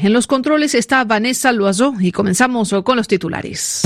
En los controles está Vanessa Loiseau y comenzamos con los titulares.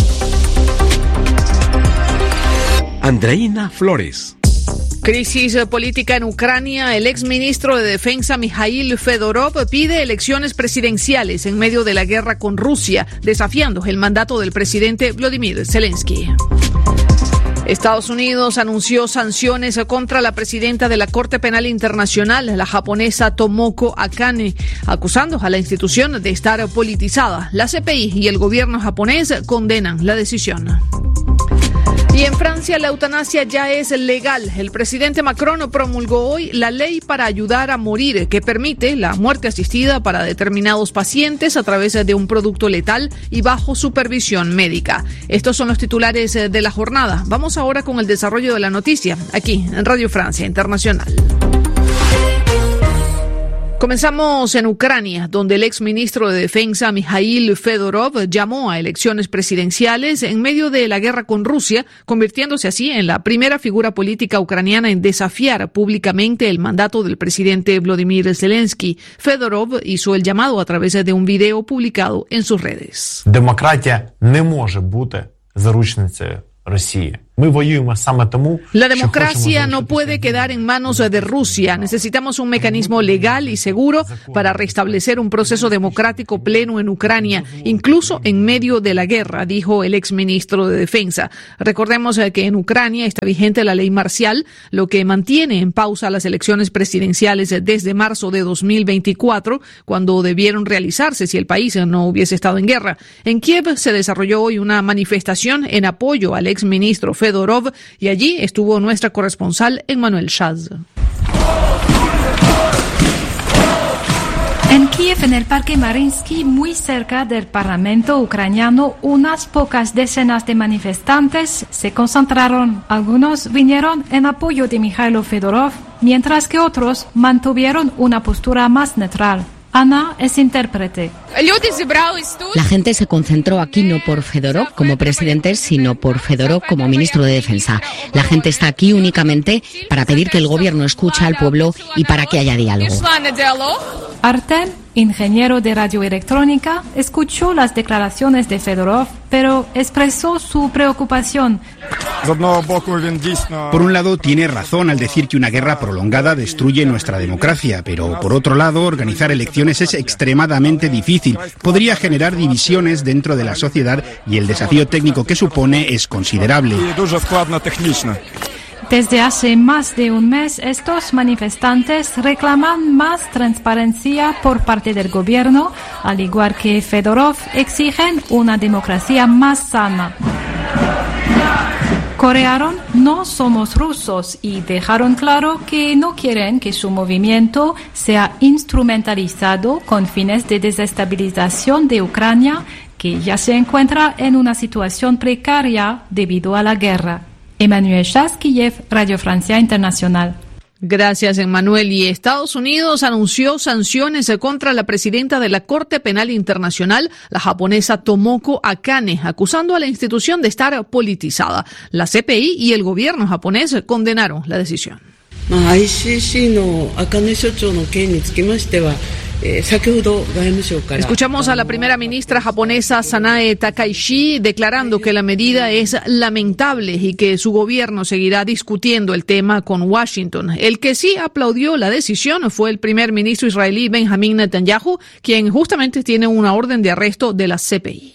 Andreina Flores. Crisis política en Ucrania. El exministro de Defensa Mikhail Fedorov pide elecciones presidenciales en medio de la guerra con Rusia, desafiando el mandato del presidente Volodymyr Zelensky. Estados Unidos anunció sanciones contra la presidenta de la Corte Penal Internacional, la japonesa Tomoko Akane, acusando a la institución de estar politizada. La CPI y el gobierno japonés condenan la decisión. Y en Francia la eutanasia ya es legal. El presidente Macron promulgó hoy la ley para ayudar a morir, que permite la muerte asistida para determinados pacientes a través de un producto letal y bajo supervisión médica. Estos son los titulares de la jornada. Vamos ahora con el desarrollo de la noticia, aquí en Radio Francia Internacional. Comenzamos en Ucrania, donde el exministro de Defensa Mikhail Fedorov llamó a elecciones presidenciales en medio de la guerra con Rusia, convirtiéndose así en la primera figura política ucraniana en desafiar públicamente el mandato del presidente Volodymyr Zelensky. Fedorov hizo el llamado a través de un video publicado en sus redes. Демократія не може бути заручницею Росії. La democracia no puede quedar en manos de Rusia. Necesitamos un mecanismo legal y seguro para restablecer un proceso democrático pleno en Ucrania, incluso en medio de la guerra, dijo el exministro de Defensa. Recordemos que en Ucrania está vigente la ley marcial, lo que mantiene en pausa las elecciones presidenciales desde marzo de 2024, cuando debieron realizarse si el país no hubiese estado en guerra. En Kiev se desarrolló hoy una manifestación en apoyo al exministro Fedorov, y allí estuvo nuestra corresponsal Emmanuel Chaz. En Kiev, en el Parque Mariinsky, muy cerca del Parlamento ucraniano, unas pocas decenas de manifestantes se concentraron. Algunos vinieron en apoyo de Mikhail Fedorov, mientras que otros mantuvieron una postura más neutral. Ana es intérprete. La gente se concentró aquí no por Fedorov como presidente, sino por Fedorov como ministro de Defensa. La gente está aquí únicamente para pedir que el gobierno escuche al pueblo y para que haya diálogo. Artem, ingeniero de radioelectrónica, escuchó las declaraciones de Fedorov, pero expresó su preocupación. Por un lado, tiene razón al decir que una guerra prolongada destruye nuestra democracia, pero por otro lado, organizar elecciones es extremadamente difícil. Podría generar divisiones dentro de la sociedad y el desafío técnico que supone es considerable. Desde hace más de un mes, estos manifestantes reclaman más transparencia por parte del gobierno, al igual que Fedorov exigen una democracia más sana. Corearon "no somos rusos" y dejaron claro que no quieren que su movimiento sea instrumentalizado con fines de desestabilización de Ucrania, que ya se encuentra en una situación precaria debido a la guerra. Emmanuel Chaz, Kiev, Radio Francia Internacional. Gracias, Emmanuel. Y Estados Unidos anunció sanciones contra la presidenta de la Corte Penal Internacional, la japonesa Tomoko Akane, acusando a la institución de estar politizada. La CPI y el gobierno japonés condenaron la decisión. Escuchamos a la primera ministra japonesa Sanae Takaishi declarando que la medida es lamentable y que su gobierno seguirá discutiendo el tema con Washington. El que sí aplaudió la decisión fue el primer ministro israelí Benjamin Netanyahu, quien justamente tiene una orden de arresto de la CPI.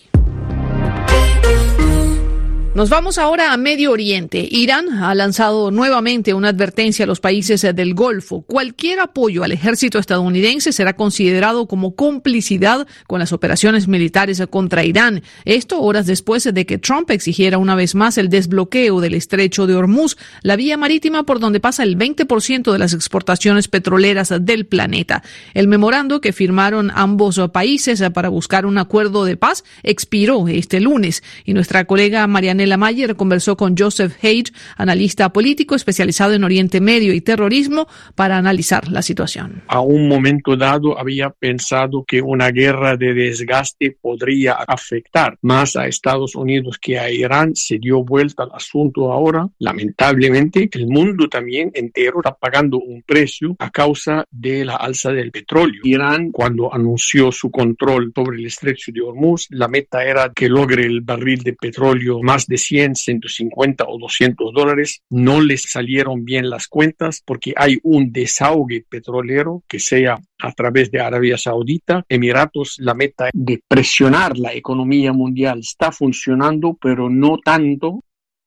Nos vamos ahora a Medio Oriente. Irán ha lanzado nuevamente una advertencia a los países del Golfo. Cualquier apoyo al ejército estadounidense será considerado como complicidad con las operaciones militares contra Irán. Esto horas después de que Trump exigiera una vez más el desbloqueo del estrecho de Hormuz, la vía marítima por donde pasa el 20% de las exportaciones petroleras del planeta. El memorando que firmaron ambos países para buscar un acuerdo de paz expiró este lunes y nuestra colega Marianela Daniela Mayer conversó con Joseph Hage, analista político especializado en Oriente Medio y terrorismo, para analizar la situación. A un momento dado había pensado que una guerra de desgaste podría afectar más a Estados Unidos que a Irán. Se dio vuelta al asunto ahora. Lamentablemente, el mundo también entero está pagando un precio a causa de la alza del petróleo. Irán, cuando anunció su control sobre el estrecho de Hormuz, la meta era que logre el barril de petróleo más de 100, 150 o $200. No les salieron bien las cuentas porque hay un desahogue petrolero que sea a través de Arabia Saudita, Emiratos. La meta de presionar la economía mundial está funcionando, pero no tanto.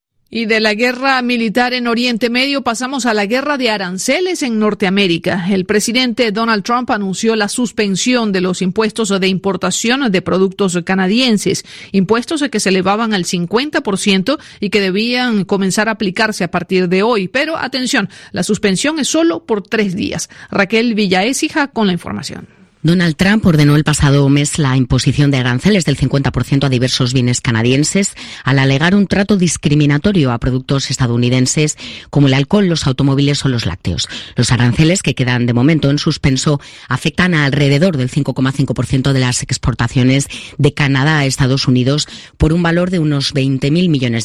Y de la guerra militar en Oriente Medio pasamos a la guerra de aranceles en Norteamérica. El presidente Donald Trump anunció la suspensión de los impuestos de importación de productos canadienses, impuestos que se elevaban al 50% y que debían comenzar a aplicarse a partir de hoy. Pero atención, la suspensión es solo por 3 días. Raquel Villaécija con la información. Donald Trump ordenó el pasado mes la imposición de aranceles del 50% a diversos bienes canadienses al alegar un trato discriminatorio a productos estadounidenses como el alcohol, los automóviles o los lácteos. Los aranceles, que quedan de momento en suspenso, afectan a alrededor del 5,5% de las exportaciones de Canadá a Estados Unidos por un valor de unos $20.000 millones.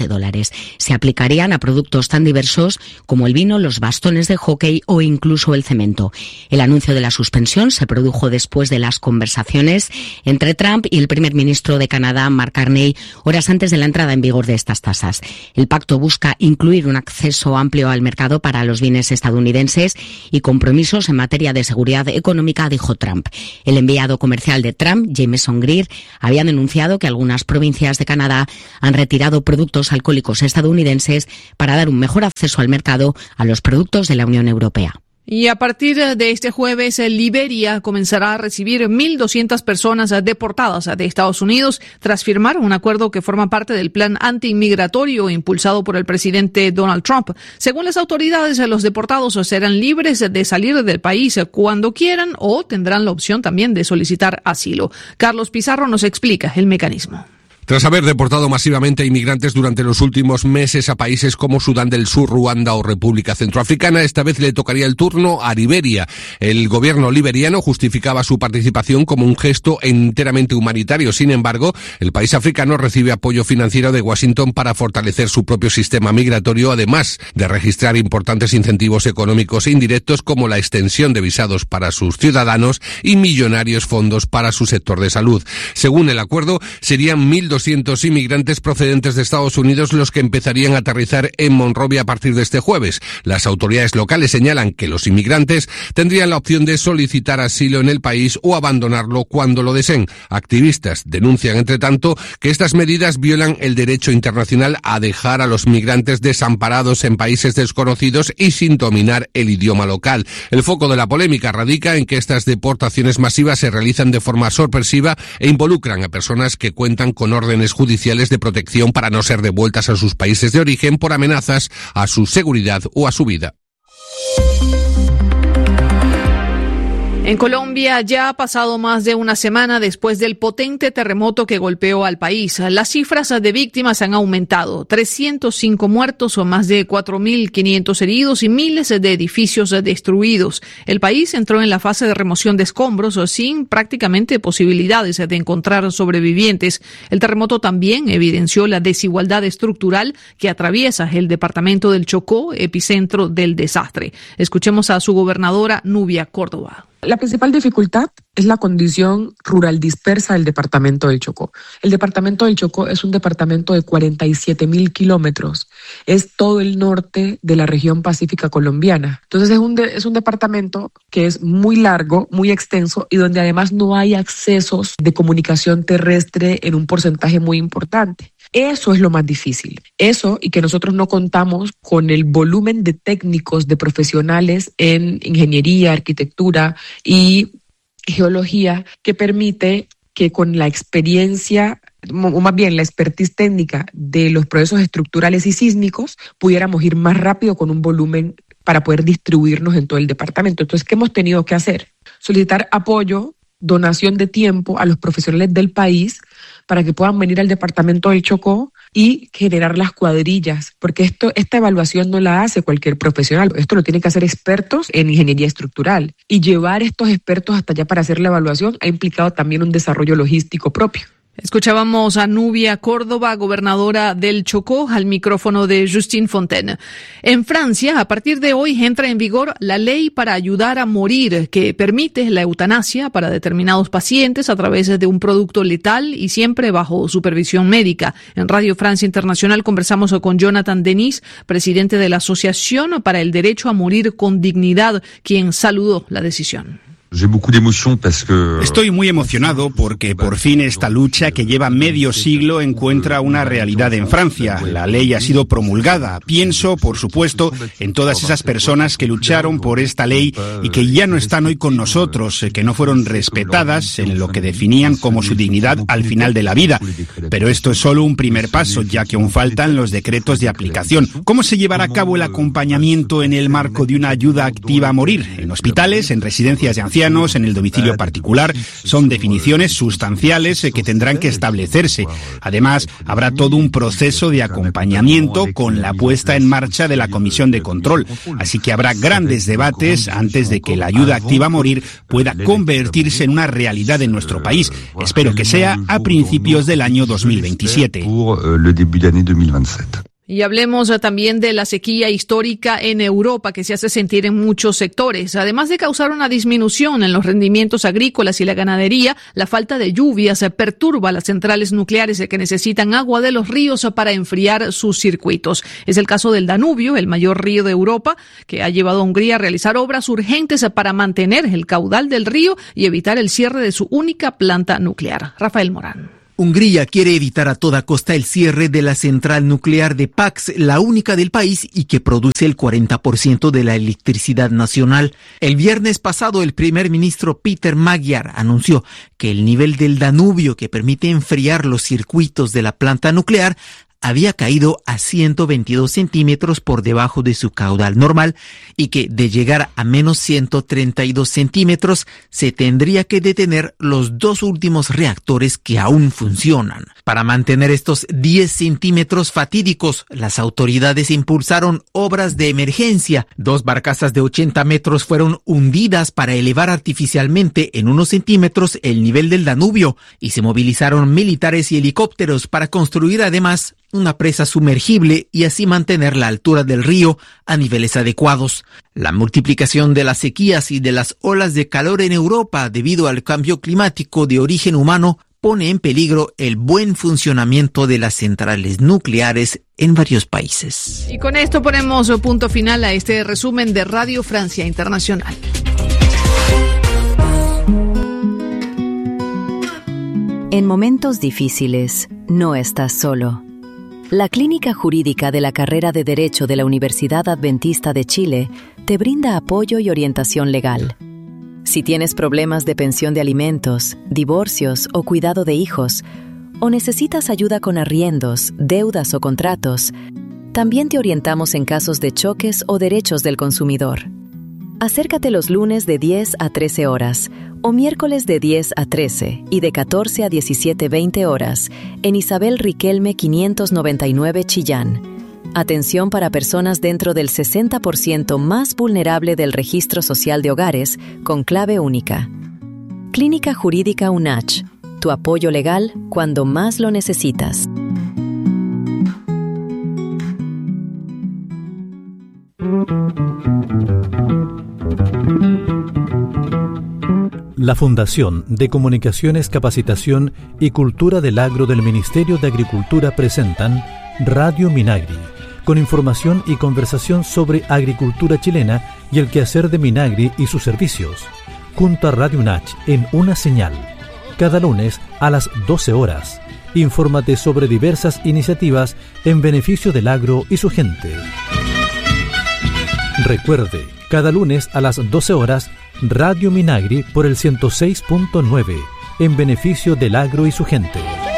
Se aplicarían a productos tan diversos como el vino, los bastones de hockey o incluso el cemento. El anuncio de la suspensión se produjo después de las conversaciones entre Trump y el primer ministro de Canadá, Mark Carney, horas antes de la entrada en vigor de estas tasas. El pacto busca incluir un acceso amplio al mercado para los bienes estadounidenses y compromisos en materia de seguridad económica, dijo Trump. El enviado comercial de Trump, Jameson Greer, había denunciado que algunas provincias de Canadá han retirado productos alcohólicos estadounidenses para dar un mejor acceso al mercado a los productos de la Unión Europea. Y a partir de este jueves, Liberia comenzará a recibir 1.200 personas deportadas de Estados Unidos tras firmar un acuerdo que forma parte del plan antiinmigratorio impulsado por el presidente Donald Trump. Según las autoridades, los deportados serán libres de salir del país cuando quieran o tendrán la opción también de solicitar asilo. Carlos Pizarro nos explica el mecanismo. Tras haber deportado masivamente a inmigrantes durante los últimos meses a países como Sudán del Sur, Ruanda o República Centroafricana, esta vez le tocaría el turno a Liberia. El gobierno liberiano justificaba su participación como un gesto enteramente humanitario. Sin embargo, el país africano recibe apoyo financiero de Washington para fortalecer su propio sistema migratorio, además de registrar importantes incentivos económicos indirectos como la extensión de visados para sus ciudadanos y millonarios fondos para su sector de salud. Según el acuerdo, serían 1.200 inmigrantes procedentes de Estados Unidos los que empezarían a aterrizar en Monrovia a partir de este jueves. Las autoridades locales señalan que los inmigrantes tendrían la opción de solicitar asilo en el país o abandonarlo cuando lo deseen. Activistas denuncian, entre tanto, que estas medidas violan el derecho internacional a dejar a los migrantes desamparados en países desconocidos y sin dominar el idioma local. El foco de la polémica radica en que estas deportaciones masivas se realizan de forma sorpresiva e involucran a personas que cuentan con órdenes judiciales de protección para no ser devueltas a sus países de origen por amenazas a su seguridad o a su vida. En Colombia ya ha pasado más de una semana después del potente terremoto que golpeó al país. Las cifras de víctimas han aumentado. 305 muertos o más de 4.500 heridos y miles de edificios destruidos. El país entró en la fase de remoción de escombros sin prácticamente posibilidades de encontrar sobrevivientes. El terremoto también evidenció la desigualdad estructural que atraviesa el departamento del Chocó, epicentro del desastre. Escuchemos a su gobernadora, Nubia Córdoba. La principal dificultad es la condición rural dispersa del departamento del Chocó. El departamento del Chocó es un departamento de 47.000 kilómetros. Es todo el norte de la región pacífica colombiana. Entonces es un departamento que es muy largo, muy extenso y donde además no hay accesos de comunicación terrestre en un porcentaje muy importante. Eso es lo más difícil. Eso y que nosotros no contamos con el volumen de técnicos, de profesionales en ingeniería, arquitectura y geología que permite que con la experiencia, o más bien la expertise técnica de los procesos estructurales y sísmicos, pudiéramos ir más rápido con un volumen para poder distribuirnos en todo el departamento. Entonces, ¿qué hemos tenido que hacer? Solicitar apoyo donación de tiempo a los profesionales del país para que puedan venir al departamento del Chocó y generar las cuadrillas, porque esta evaluación no la hace cualquier profesional, esto lo tienen que hacer expertos en ingeniería estructural, y llevar estos expertos hasta allá para hacer la evaluación ha implicado también un desarrollo logístico propio. Escuchábamos a Nubia Córdoba, gobernadora del Chocó, al micrófono de Justine Fontaine. En Francia, a partir de hoy entra en vigor la ley para ayudar a morir, que permite la eutanasia para determinados pacientes a través de un producto letal y siempre bajo supervisión médica. En Radio Francia Internacional conversamos con Jonathan Denis, presidente de la Asociación para el Derecho a Morir con Dignidad, quien saludó la decisión. Estoy muy emocionado porque por fin esta lucha que lleva medio siglo encuentra una realidad en Francia. La ley ha sido promulgada. Pienso, por supuesto, en todas esas personas que lucharon por esta ley y que ya no están hoy con nosotros, que no fueron respetadas en lo que definían como su dignidad al final de la vida. Pero esto es solo un primer paso, ya que aún faltan los decretos de aplicación. ¿Cómo se llevará a cabo el acompañamiento en el marco de una ayuda activa a morir? En hospitales, en residencias de ancianos, en el domicilio particular, son definiciones sustanciales que tendrán que establecerse. Además, habrá todo un proceso de acompañamiento con la puesta en marcha de la Comisión de Control. Así que habrá grandes debates antes de que la ayuda activa a morir pueda convertirse en una realidad en nuestro país. Espero que sea a principios del año 2027. Y hablemos también de la sequía histórica en Europa que se hace sentir en muchos sectores. Además de causar una disminución en los rendimientos agrícolas y la ganadería, la falta de lluvias perturba las centrales nucleares que necesitan agua de los ríos para enfriar sus circuitos. Es el caso del Danubio, el mayor río de Europa, que ha llevado a Hungría a realizar obras urgentes para mantener el caudal del río y evitar el cierre de su única planta nuclear. Rafael Morán. Hungría quiere evitar a toda costa el cierre de la central nuclear de Paks, la única del país y que produce el 40% de la electricidad nacional. El viernes pasado, el primer ministro Peter Magyar anunció que el nivel del Danubio, que permite enfriar los circuitos de la planta nuclear, había caído a 122 centímetros por debajo de su caudal normal y que de llegar a menos 132 centímetros se tendría que detener los dos últimos reactores que aún funcionan. Para mantener estos 10 centímetros fatídicos, las autoridades impulsaron obras de emergencia. 2 barcazas de 80 metros fueron hundidas para elevar artificialmente en unos centímetros el nivel del Danubio y se movilizaron militares y helicópteros para construir además una presa sumergible y así mantener la altura del río a niveles adecuados. La multiplicación de las sequías y de las olas de calor en Europa debido al cambio climático de origen humano pone en peligro el buen funcionamiento de las centrales nucleares en varios países. Y con esto ponemos punto final a este resumen de Radio Francia Internacional. En momentos difíciles, no estás solo. La Clínica Jurídica de la Carrera de Derecho de la Universidad Adventista de Chile te brinda apoyo y orientación legal. Si tienes problemas de pensión de alimentos, divorcios o cuidado de hijos, o necesitas ayuda con arriendos, deudas o contratos, también te orientamos en casos de choques o derechos del consumidor. Acércate los lunes de 10 a 13 horas o miércoles de 10 a 13 y de 14 a 17:20 horas en Isabel Riquelme 599 Chillán. Atención para personas dentro del 60% más vulnerable del Registro Social de Hogares con clave única. Clínica Jurídica UNACH. Tu apoyo legal cuando más lo necesitas. La Fundación de Comunicaciones, Capacitación y Cultura del Agro del Ministerio de Agricultura presentan Radio Minagri, con información y conversación sobre agricultura chilena y el quehacer de Minagri y sus servicios, junto a Radio UNACH en una señal, cada lunes a las 12 horas. Infórmate sobre diversas iniciativas en beneficio del agro y su gente. Recuerde, cada lunes a las 12 horas, Radio Minagri por el 106.9, en beneficio del agro y su gente.